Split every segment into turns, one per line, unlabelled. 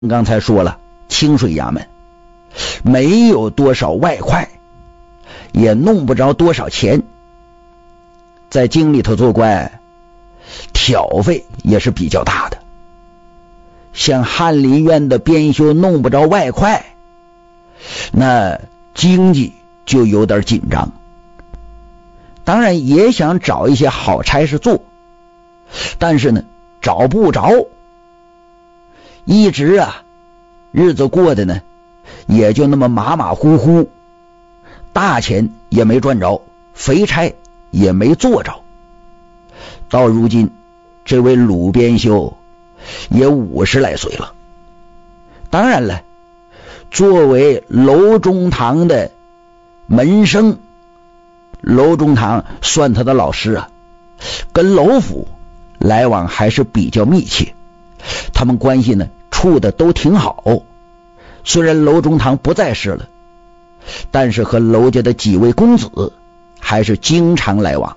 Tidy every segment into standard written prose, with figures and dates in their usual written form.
刚才说了，清水衙门没有多少外快，也弄不着多少钱，在京里头做官，挑费也是比较大的。像翰林院的编修弄不着外快，那经济就有点紧张。当然也想找一些好差事做，但是呢找不着，一直日子过的呢也就那么马马虎虎，大钱也没赚着，肥差也没做着。到如今这位鲁编修也50来岁了。当然了，作为楼中堂的门生，楼中堂算他的老师跟楼府来往还是比较密切，他们关系呢处的都挺好。虽然楼中堂不在世了，但是和楼家的几位公子还是经常来往。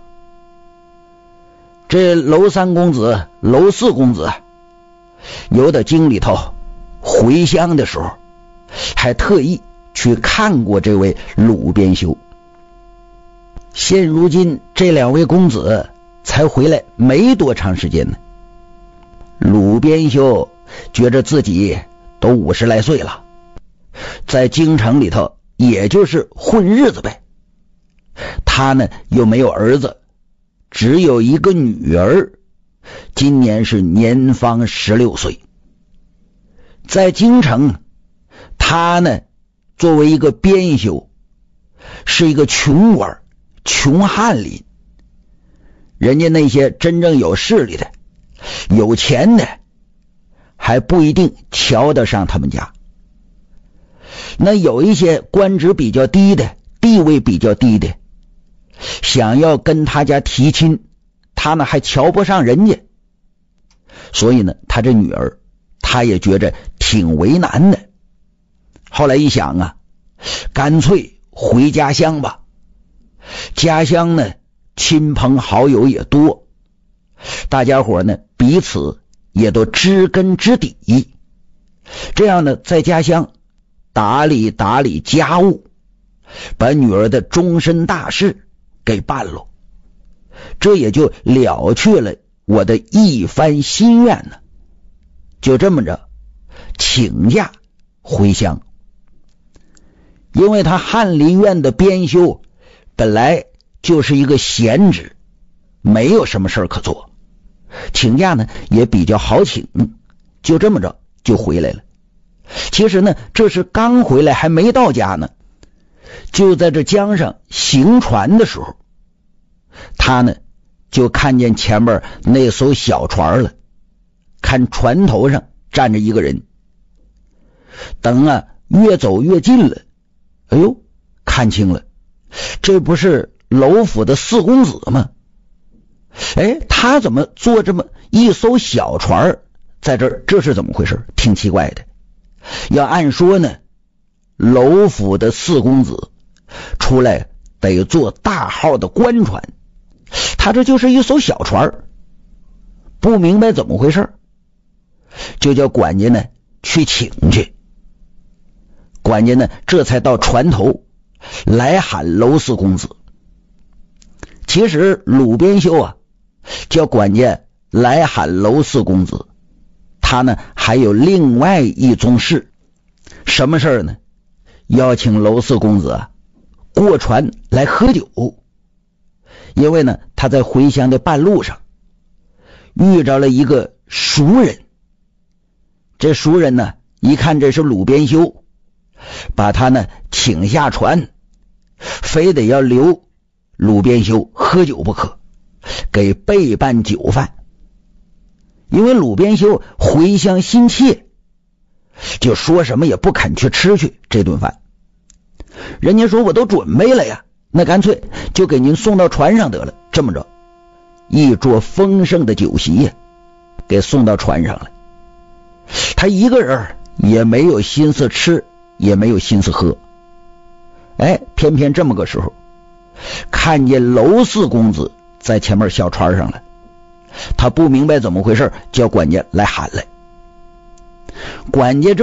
这楼三公子、楼四公子有的京里头回乡的时候，还特意去看过这位鲁编修。现如今这2位公子才回来没多长时间呢，鲁编修觉着自己都50来岁了，在京城里头也就是混日子呗。他呢又没有儿子，只有一个女儿，今年是年方16岁。在京城，他呢作为一个编修，是一个穷官、穷翰林。人家那些真正有势力的、有钱的还不一定瞧得上他们家。那有一些官职比较低的、地位比较低的，想要跟他家提亲，他呢还瞧不上人家。所以呢他这女儿他也觉着挺为难的。后来一想干脆回家乡吧。家乡呢亲朋好友也多，大家伙呢彼此也都知根知底，这样呢在家乡打理打理家务，把女儿的终身大事给办了，这也就了却了我的一番心愿呢。就这么着请假回乡。因为他翰林院的编修本来就是一个闲职，没有什么事可做，请假呢也比较好请，就这么着就回来了。其实呢这是刚回来，还没到家呢，就在这江上行船的时候，他呢就看见前面那艘小船了，看船头上站着一个人。等越走越近了，哎呦，看清了，这不是楼府的四公子吗？他怎么坐这么一艘小船在这儿？这是怎么回事？挺奇怪的。要按说呢，楼府的四公子出来得坐大号的官船，他这就是一艘小船，不明白怎么回事，就叫管家呢去请去。管家呢这才到船头来喊楼四公子。其实鲁编修叫管家来喊楼四公子，他呢还有另外一宗事。什么事呢？邀请楼四公子过船来喝酒。因为呢他在回乡的半路上遇着了一个熟人，这熟人呢一看这是鲁编修，把他呢请下船，非得要留鲁编修喝酒不可，给备办酒饭。因为鲁编修回乡心切，就说什么也不肯去吃去这顿饭。人家说我都准备了呀，那干脆就给您送到船上得了。这么着，一桌丰盛的酒席给送到船上了。他一个人也没有心思吃，也没有心思喝。偏偏这么个时候，看见楼四公子在前面小船上了，他不明白怎么回事，叫管家来喊来。 管家